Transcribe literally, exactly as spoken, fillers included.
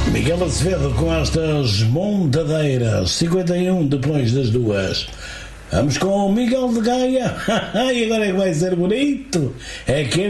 Miguel Acevedo com estas montadeiras, cinquenta e um depois das duas. Vamos com o Miguel de Gaia. E agora é que vai ser bonito. É que